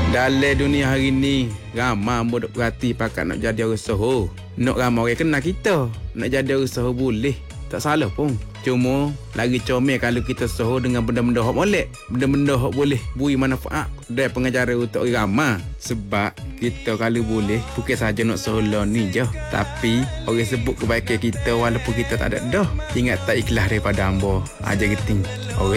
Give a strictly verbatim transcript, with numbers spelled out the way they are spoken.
Dalam dunia hari ni, ramai budak berhati pakat nak jadi orang usaha. Nak ramai orang kenal kita. Nak jadi orang usaha boleh. Tak salah pun. Cuma, lagi comel kalau kita usaha dengan benda-benda hak molek. Benda-benda hak boleh beri manfaat dari pengajaran untuk orang ramai. Sebab, kita kalau boleh, bukan saja nak usaha lah ni je. Tapi, orang sebut kebaikan kita walaupun kita tak ada dah. Ingat tak ikhlas daripada hamba. Aja geting. Orang